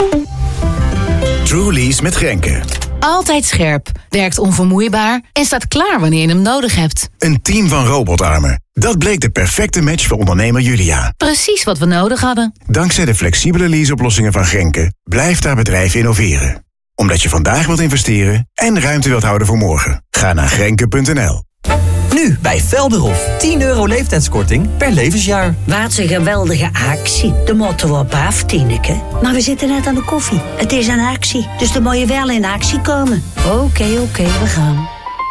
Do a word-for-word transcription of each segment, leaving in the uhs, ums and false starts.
Trulease met Grenke. Altijd scherp, werkt onvermoeibaar en staat klaar wanneer je hem nodig hebt. Een team van robotarmen. Dat bleek de perfecte match voor ondernemer Julia. Precies wat we nodig hadden. Dankzij de flexibele leaseoplossingen van Grenke blijft haar bedrijf innoveren. Omdat je vandaag wilt investeren en ruimte wilt houden voor morgen. Ga naar grenke punt n l. Nu bij Velderhof. tien euro leeftijdskorting per levensjaar. Wat een geweldige actie. De moeten we op af, Tineke. Maar we zitten net aan de koffie. Het is een actie, dus dan moet je wel in actie komen. Oké, okay, oké, okay, we gaan.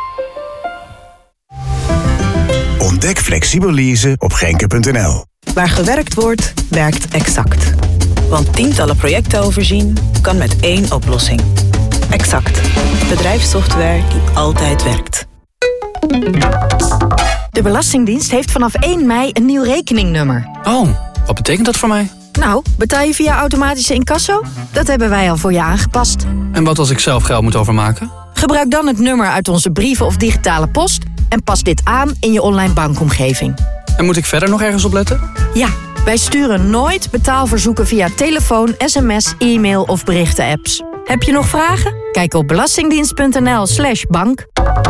Ontdek flexibel leasen op grenke punt n l. Waar gewerkt wordt, werkt Exact. Want tientallen projecten overzien kan met één oplossing. Exact. Bedrijfssoftware die altijd werkt. De Belastingdienst heeft vanaf één mei een nieuw rekeningnummer. Oh, wat betekent dat voor mij? Nou, betaal je via automatische incasso? Dat hebben wij al voor je aangepast. En wat als ik zelf geld moet overmaken? Gebruik dan het nummer uit onze brieven of digitale post en pas dit aan in je online bankomgeving. En moet ik verder nog ergens op letten? Ja, wij sturen nooit betaalverzoeken via telefoon, sms, e-mail of berichten-apps. Heb je nog vragen? Kijk op belastingdienst punt n l slash bank.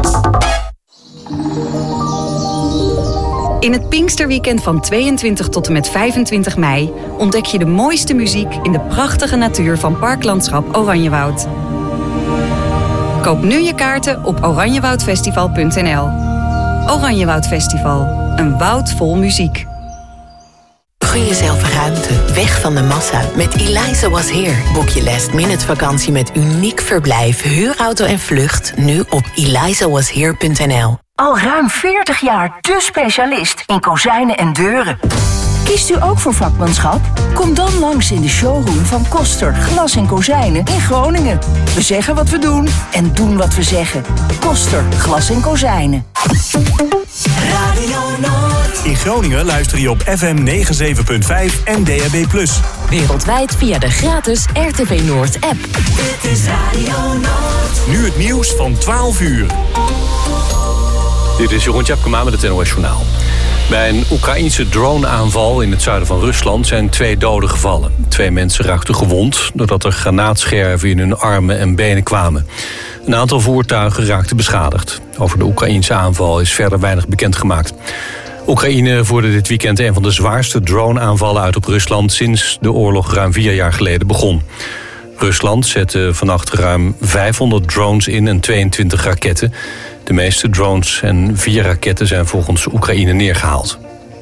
In het Pinksterweekend van tweeëntwintig tot en met vijfentwintig mei... ontdek je de mooiste muziek in de prachtige natuur van Parklandschap Oranjewoud. Koop nu je kaarten op oranjewoudfestival punt n l. Oranjewoud Festival, een woud vol muziek. Gun jezelf ruimte, weg van de massa. Met Eliza Was Here boek je last minute vakantie met uniek verblijf, huurauto en vlucht. Nu op eliza was here punt n l. Al ruim veertig jaar de specialist in kozijnen en deuren. Kiest u ook voor vakmanschap? Kom dan langs in de showroom van Koster Glas en Kozijnen in Groningen. We zeggen wat we doen en doen wat we zeggen. Koster Glas en Kozijnen. Radio Noord. In Groningen luister je op F M negenenzeventig punt vijf en D A B plus. Wereldwijd via de gratis R T V Noord app. Dit is Radio Noord. Nu het nieuws van twaalf uur. Dit is Jeroen Tjepkema met het N O S Journaal. Bij een Oekraïense droneaanval in het zuiden van Rusland zijn twee doden gevallen. Twee mensen raakten gewond doordat er granaatscherven in hun armen en benen kwamen. Een aantal voertuigen raakten beschadigd. Over de Oekraïense aanval is verder weinig bekendgemaakt. Oekraïne voerde dit weekend een van de zwaarste droneaanvallen uit op Rusland sinds de oorlog ruim vier jaar geleden begon. Rusland zette vannacht ruim vijfhonderd drones in en tweeëntwintig raketten. De meeste drones en vier raketten zijn volgens Oekraïne neergehaald.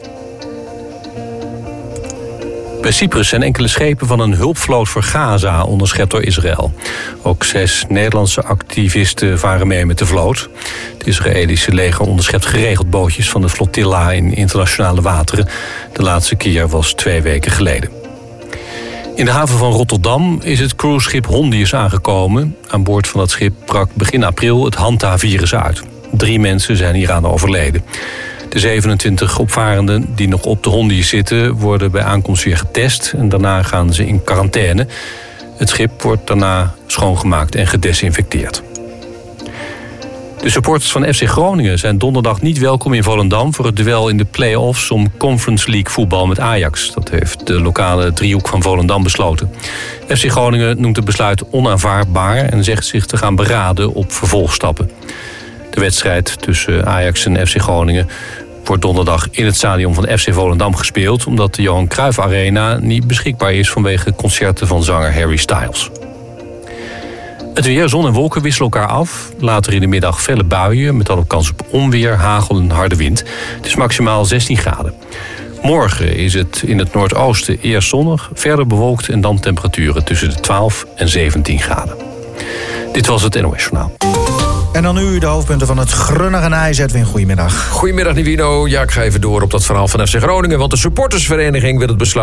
Bij Cyprus zijn enkele schepen van een hulpvloot voor Gaza onderschept door Israël. Ook zes Nederlandse activisten varen mee met de vloot. Het Israëlische leger onderschept geregeld bootjes van de flotilla in internationale wateren. De laatste keer was twee weken geleden. In de haven van Rotterdam is het cruiseschip Hondius aangekomen. Aan boord van dat schip brak begin april het Hanta-virus uit. Drie mensen zijn hieraan overleden. De zevenentwintig opvarenden die nog op de Hondius zitten worden bij aankomst weer getest en daarna gaan ze in quarantaine. Het schip wordt daarna schoongemaakt en gedesinfecteerd. De supporters van F C Groningen zijn donderdag niet welkom in Volendam voor het duel in de play-offs om Conference League voetbal met Ajax. Dat heeft de lokale driehoek van Volendam besloten. F C Groningen noemt het besluit onaanvaardbaar en zegt zich te gaan beraden op vervolgstappen. De wedstrijd tussen Ajax en F C Groningen wordt donderdag in het stadion van F C Volendam gespeeld, omdat de Johan Cruijff Arena niet beschikbaar is vanwege concerten van zanger Harry Styles. Het weer, zon en wolken wisselen elkaar af. Later in de middag felle buien met dan ook kans op onweer, hagel en harde wind. Het is maximaal zestien graden. Morgen is het in het noordoosten eerst zonnig, verder bewolkt en dan temperaturen tussen de twaalf en zeventien graden. Dit was het N O S Journaal. En dan nu de hoofdpunten van het grunnige nij. Edwin, goedemiddag. Goedemiddag, Nivino. Ja, ik ga even door op dat verhaal van F C Groningen, want de supportersvereniging wil het besluit